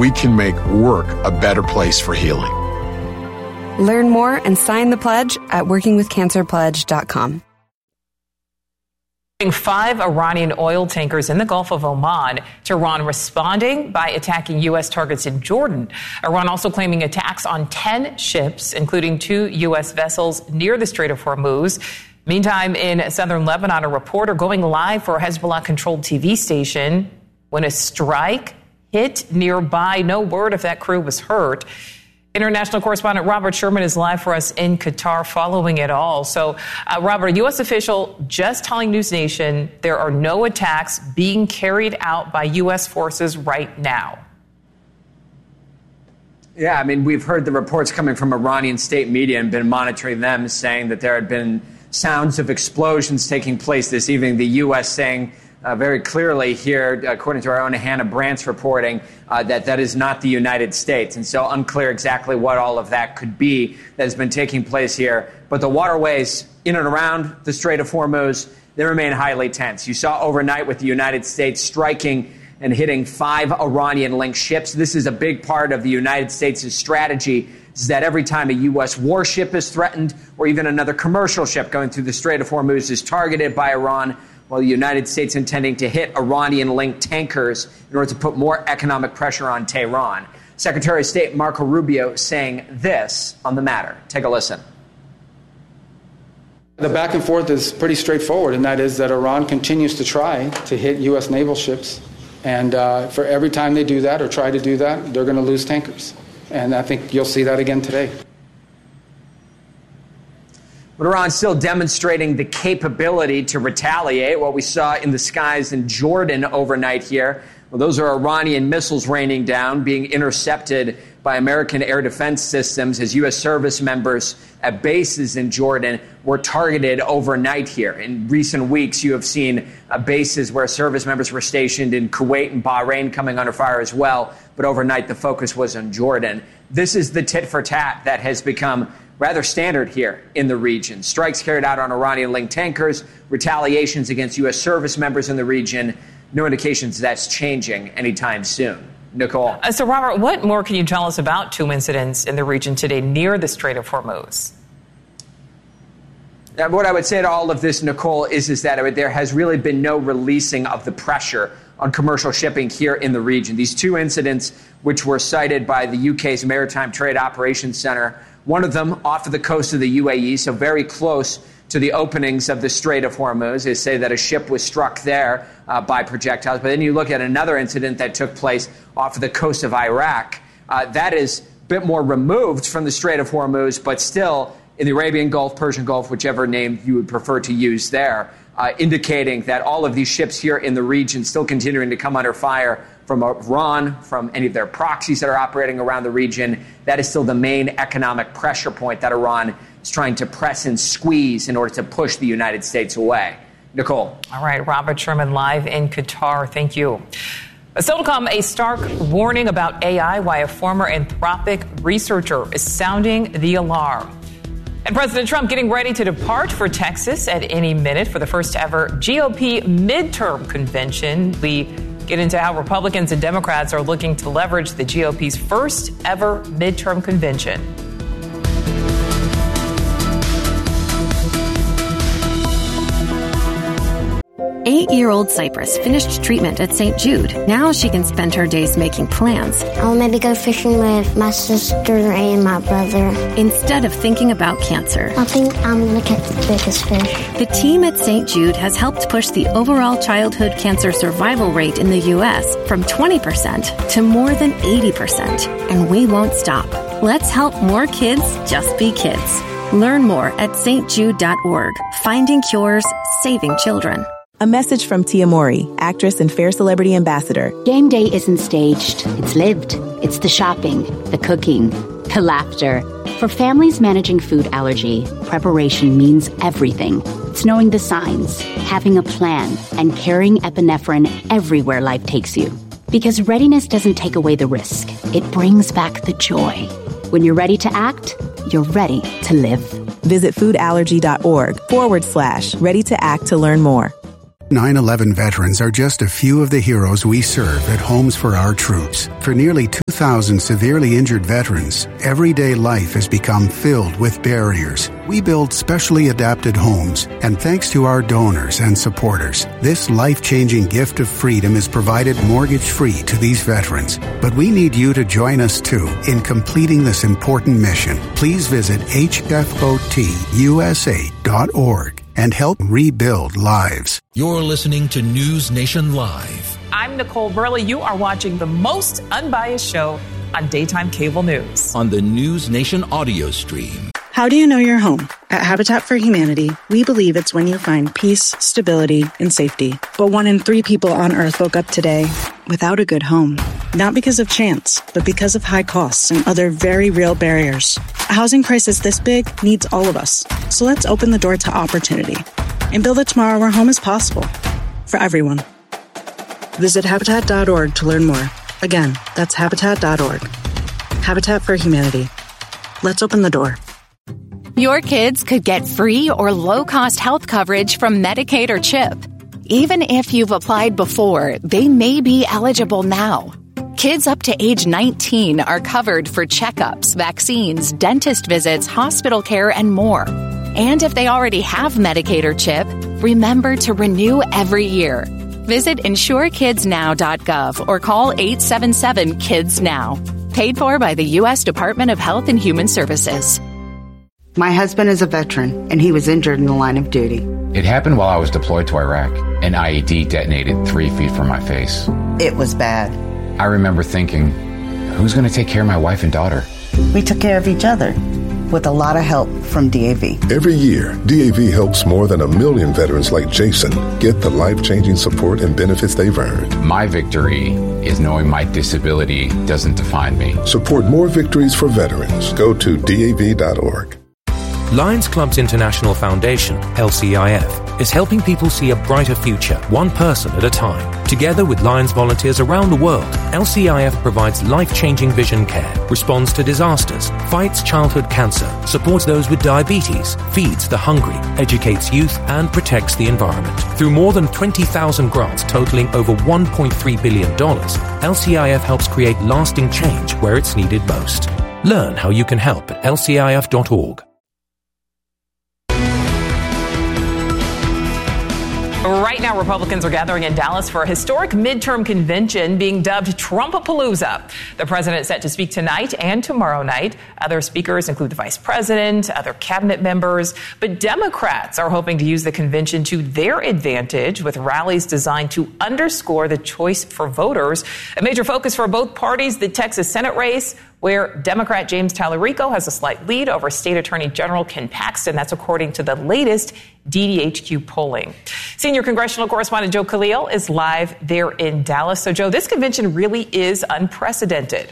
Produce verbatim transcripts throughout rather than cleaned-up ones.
we can make work a better place for healing. Learn more and sign the pledge at working with cancer pledge dot com. Five Iranian oil tankers in the Gulf of Oman to Iran responding by attacking U S targets in Jordan. Iran also claiming attacks on ten ships, including two U S vessels near the Strait of Hormuz. Meantime, in southern Lebanon, a reporter going live for a Hezbollah-controlled T V station when a strike hit nearby. No word if that crew was hurt. International correspondent Robert Sherman is live for us in Qatar following it all. So, uh, Robert, a U S official just telling News Nation there are no attacks being carried out by U S forces right now. Yeah, I mean, we've heard the reports coming from Iranian state media and been monitoring them, saying that there had been sounds of explosions taking place this evening. The U S saying Uh, very clearly here, according to our own Hannah Brant's reporting, uh, that that is not the United States. And so unclear exactly what all of that could be that has been taking place here. But the waterways in and around the Strait of Hormuz, they remain highly tense. You saw overnight with the United States striking and hitting five Iranian-linked ships. This is a big part of the United States' strategy, is that every time a U S warship is threatened or even another commercial ship going through the Strait of Hormuz is targeted by Iran, while the United States intending to hit Iranian-linked tankers in order to put more economic pressure on Tehran. Secretary of State Marco Rubio saying this on the matter. Take a listen. The back and forth is pretty straightforward, and that is that Iran continues to try to hit U S naval ships. And uh, for every time they do that or try to do that, they're going to lose tankers. And I think you'll see that again today. But Iran's still demonstrating the capability to retaliate. What we saw in the skies in Jordan overnight here, well, those are Iranian missiles raining down, being intercepted by American air defense systems as U S service members at bases in Jordan were targeted overnight here. In recent weeks, you have seen uh, bases where service members were stationed in Kuwait and Bahrain coming under fire as well. But overnight, the focus was on Jordan. This is the tit for tat that has become rather standard here in the region. Strikes carried out on Iranian-linked tankers, retaliations against U S service members in the region. No indications that's changing anytime soon. Nicole. Uh, so, Robert, what more can you tell us about two incidents in the region today near the Strait of Hormuz? Now, what I would say to all of this, Nicole, is, is that there has really been no releasing of the pressure on commercial shipping here in the region. These two incidents, which were cited by the U K's Maritime Trade Operations Center, one of them off of the coast of the U A E, so very close to the openings of the Strait of Hormuz. They say that a ship was struck there uh, by projectiles. But then you look at another incident that took place off of the coast of Iraq. Uh, that is a bit more removed from the Strait of Hormuz, but still in the Arabian Gulf, Persian Gulf, whichever name you would prefer to use there, uh, indicating that all of these ships here in the region still continuing to come under fire from Iran, from any of their proxies that are operating around the region. That is still the main economic pressure point that Iran is trying to press and squeeze in order to push the United States away. Nicole. All right, Robert Sherman live in Qatar. Thank you. Still to come, a stark warning about A I, why a former Anthropic researcher is sounding the alarm. And President Trump getting ready to depart for Texas at any minute for the first ever G O P midterm convention. We get into how Republicans and Democrats are looking to leverage the G O P's first ever midterm convention. Eight-year-old Cypress finished treatment at Saint Jude. Now she can spend her days making plans. I'll maybe go fishing with my sister and my brother. Instead of thinking about cancer. I think I'm going to catch the biggest fish. The team at Saint Jude has helped push the overall childhood cancer survival rate in the U S from twenty percent to more than eighty percent. And we won't stop. Let's help more kids just be kids. Learn more at s t jude dot org. Finding cures, saving children. A message from Tia Mowry, actress and Fair Celebrity Ambassador. Game day isn't staged. It's lived. It's the shopping, the cooking, the laughter. For families managing food allergy, preparation means everything. It's knowing the signs, having a plan, and carrying epinephrine everywhere life takes you. Because readiness doesn't take away the risk. It brings back the joy. When you're ready to act, you're ready to live. Visit foodallergy.org forward slash ready to act to learn more. nine eleven veterans are just a few of the heroes we serve at Homes for Our Troops. For nearly two thousand severely injured veterans, everyday life has become filled with barriers. We build specially adapted homes, and thanks to our donors and supporters, this life-changing gift of freedom is provided mortgage-free to these veterans. But we need you to join us, too, in completing this important mission. Please visit H F O T U S A dot org and help rebuild lives. You're listening to News Nation Live. I'm Nicole Burley. You are watching the most unbiased show on daytime cable news. On the News Nation audio stream. How do you know you're home? At Habitat for Humanity, we believe it's when you find peace, stability, and safety. But one in three people on Earth woke up today without a good home. Not because of chance, but because of high costs and other very real barriers. A housing crisis this big needs all of us. So let's open the door to opportunity and build a tomorrow where home is possible for everyone. Visit Habitat dot org to learn more. Again, that's Habitat dot org. Habitat for Humanity. Let's open the door. Your kids could get free or low-cost health coverage from Medicaid or CHIP. Even if you've applied before, they may be eligible now. Kids up to age nineteen are covered for checkups, vaccines, dentist visits, hospital care, and more. And if they already have Medicaid or CHIP, remember to renew every year. Visit insure kids now dot gov or call eight seven seven kids now. Paid for by the U S Department of Health and Human Services. My husband is a veteran, and he was injured in the line of duty. It happened while I was deployed to Iraq. An I E D detonated three feet from my face. It was bad. I remember thinking, who's going to take care of my wife and daughter? We took care of each other, with a lot of help from D A V. Every year, D A V helps more than a million veterans like Jason get the life-changing support and benefits they've earned. My victory is knowing my disability doesn't define me. Support more victories for veterans. Go to D A V dot org. Lions Club's International Foundation, L C I F, is helping people see a brighter future, one person at a time. Together with Lions volunteers around the world, L C I F provides life-changing vision care, responds to disasters, fights childhood cancer, supports those with diabetes, feeds the hungry, educates youth, and protects the environment. Through more than twenty thousand grants totaling over one point three billion dollars, L C I F helps create lasting change where it's needed most. Learn how you can help at L C I F dot org. Right now, Republicans are gathering in Dallas for a historic midterm convention being dubbed Trumpapalooza. The president is set to speak tonight and tomorrow night. Other speakers include the vice president, other cabinet members. But Democrats are hoping to use the convention to their advantage with rallies designed to underscore the choice for voters. A major focus for both parties, the Texas Senate race, where Democrat James Tallarico has a slight lead over State Attorney General Ken Paxton. That's according to the latest D D H Q polling. Senior congressional correspondent Joe Khalil is live there in Dallas. So, Joe, this convention really is unprecedented.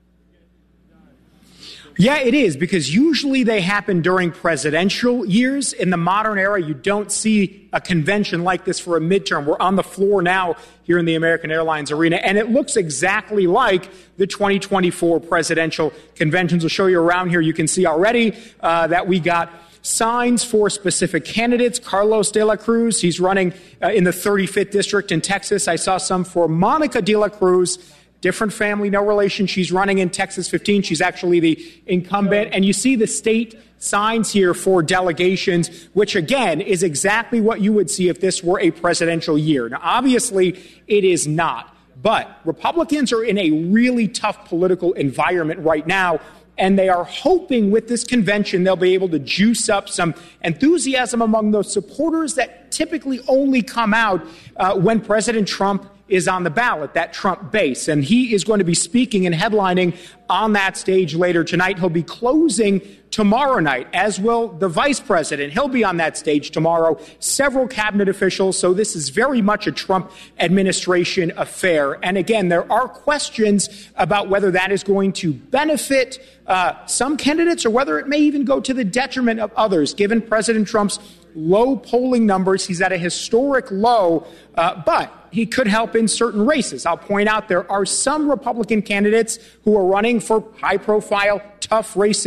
Yeah, it is, because usually they happen during presidential years. In the modern era, you don't see a convention like this for a midterm. We're on the floor now here in the American Airlines Arena, and it looks exactly like the twenty twenty-four presidential conventions. I'll show you around here. You can see already uh, that we got signs for specific candidates. Carlos de la Cruz, he's running uh, in the thirty-fifth district in Texas. I saw some for Monica de la Cruz. Different family, no relation. She's running in Texas fifteen. She's actually the incumbent. And you see the state signs here for delegations, which, again, is exactly what you would see if this were a presidential year. Now, obviously, it is not. But Republicans are in a really tough political environment right now, and they are hoping with this convention they'll be able to juice up some enthusiasm among those supporters that typically only come out uh, when President Trump is on the ballot, that Trump base. And he is going to be speaking and headlining on that stage later tonight. He'll be closing tomorrow night, as will the vice president. He'll be on that stage tomorrow, several cabinet officials. So this is very much a Trump administration affair. And again, there are questions about whether that is going to benefit uh, some candidates or whether it may even go to the detriment of others, given President Trump's low polling numbers. He's at a historic low, uh, but he could help in certain races. I'll point out there are some Republican candidates who are running for high-profile, tough races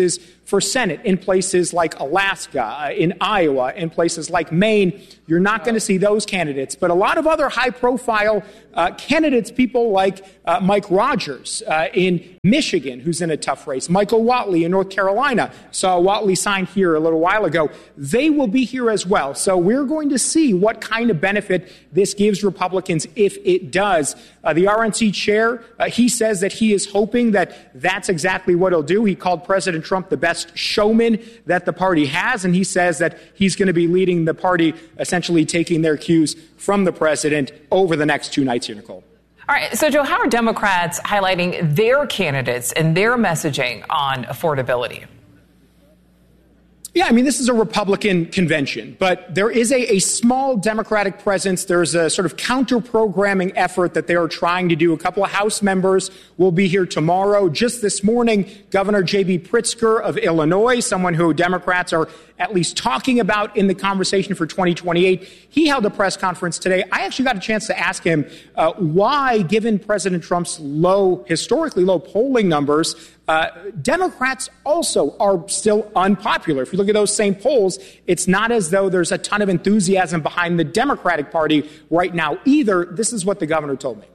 for Senate in places like Alaska, uh, in Iowa, in places like Maine. You're not going to see those candidates. But a lot of other high-profile uh, candidates, people like uh, Mike Rogers uh, in Michigan, who's in a tough race, Michael Whatley in North Carolina, saw Whatley sign here a little while ago. They will be here as well. So we're going to see what kind of benefit this gives Republicans if it does. Uh, the R N C chair, uh, he says that he is hoping that that's exactly what he'll do. He called President Trump the best showman that the party has, and he says that he's going to be leading the party, essentially taking their cues from the president over the next two nights here, Nicole. All right. So, Joe, how are Democrats highlighting their candidates and their messaging on affordability? Yeah, I mean, this is a Republican convention, but there is a, a small Democratic presence. There's a sort of counter-programming effort that they are trying to do. A couple of House members will be here tomorrow. Just this morning, Governor J B Pritzker of Illinois, someone who Democrats are at least talking about in the conversation for twenty twenty-eight, he held a press conference today. I actually got a chance to ask him uh, why, given President Trump's low, historically low polling numbers, Uh, Democrats also are still unpopular. If you look at those same polls, it's not as though there's a ton of enthusiasm behind the Democratic Party right now either. This is what the governor told me.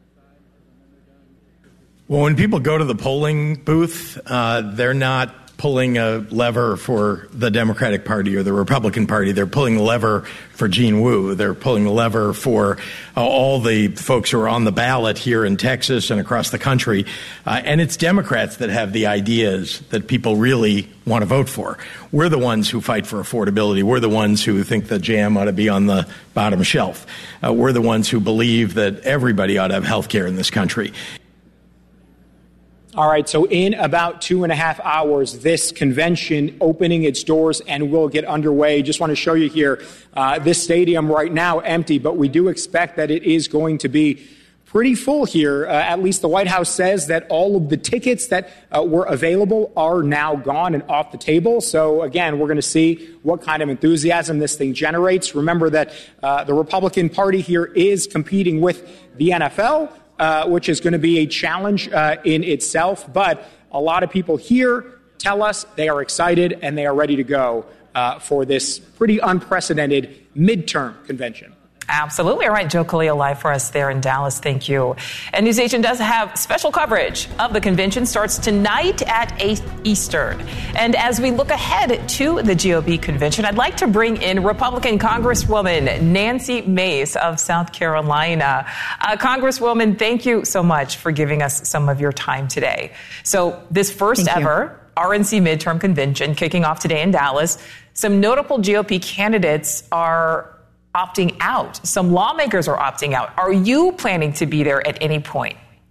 Well, when people go to the polling booth, uh, they're not pulling a lever for the Democratic Party or the Republican Party. They're pulling the lever for Gene Wu. They're pulling the lever for uh, all the folks who are on the ballot here in Texas and across the country. Uh, and it's Democrats that have the ideas that people really want to vote for. We're the ones who fight for affordability. We're the ones who think the jam ought to be on the bottom shelf. Uh, we're the ones who believe that everybody ought to have health care in this country. All right, so in about two and a half hours, this convention opening its doors and will get underway. Just want to show you here, uh, this stadium right now empty, but we do expect that it is going to be pretty full here. Uh, at least the White House says that all of the tickets that uh, were available are now gone and off the table. So again, we're going to see what kind of enthusiasm this thing generates. Remember that uh, the Republican Party here is competing with the N F L. Uh, which is going to be a challenge uh, in itself. But a lot of people here tell us they are excited and they are ready to go uh, for this pretty unprecedented midterm convention. Absolutely. All right, Joe Khalil live for us there in Dallas. Thank you. And NewsNation does have special coverage of the convention. Starts tonight at eight Eastern. And as we look ahead to the G O P convention, I'd like to bring in Republican Congresswoman Nancy Mace of South Carolina. Uh, Congresswoman, thank you so much for giving us some of your time today. So this first Thank ever you. R N C midterm convention kicking off today in Dallas. Some notable G O P candidates are opting out. Some lawmakers are opting out. Are you planning to be there at any point?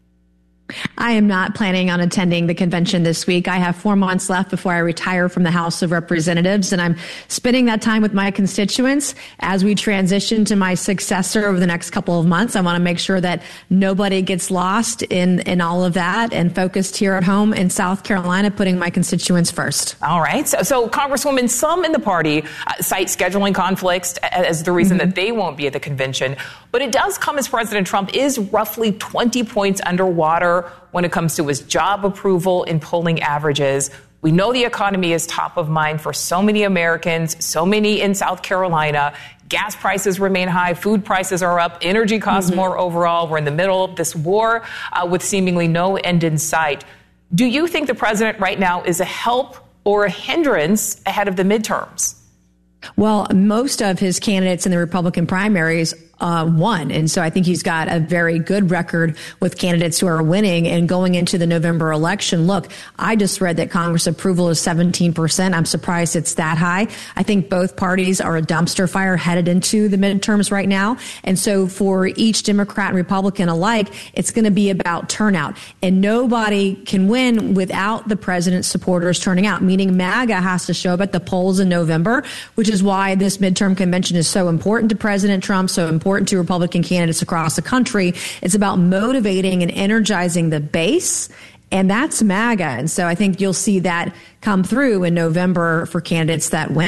I am not planning on attending the convention this week. I have four months left before I retire from the House of Representatives, and I'm spending that time with my constituents as we transition to my successor over the next couple of months. I want to make sure that nobody gets lost in, in all of that and focused here at home in South Carolina, putting my constituents first. All right. So, so Congresswoman, some in the party uh, cite scheduling conflicts as the reason mm-hmm. that they won't be at the convention. But it does come as President Trump is roughly twenty points underwater when it comes to his job approval in polling averages. We know the economy is top of mind for so many Americans, so many in South Carolina. Gas prices remain high. Food prices are up. Energy costs mm-hmm. more overall. We're in the middle of this war uh, with seemingly no end in sight. Do you think the president right now is a help or a hindrance ahead of the midterms? Well, most of his candidates in the Republican primaries uh, won. And so I think he's got a very good record with candidates who are winning and going into the November election. Look, I just read that Congress approval is seventeen percent. I'm surprised it's that high. I think both parties are a dumpster fire headed into the midterms right now. And so for each Democrat and Republican alike, it's going to be about turnout. And nobody can win without the president's supporters turning out, meaning MAGA has to show up at the polls in November, which is why this midterm convention is so important to President Trump, so important to Republican candidates across the country. It's about motivating and energizing the base, and that's MAGA. And so I think you'll see that come through in November for candidates that win.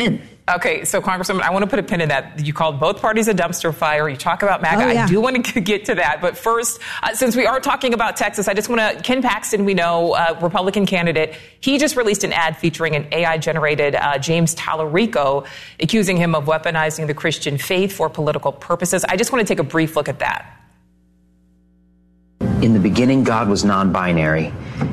Okay, so Congresswoman, I want to put a pin in that. You called both parties a dumpster fire. You talk about MAGA. Oh, yeah. I do want to get to that. But first, uh, since we are talking about Texas, I just want to, Ken Paxton, we know, uh, Republican candidate, he just released an ad featuring an A I-generated uh, James Tallarico, accusing him of weaponizing the Christian faith for political purposes. I just want to take a brief look at that. In the beginning, God was non-binary.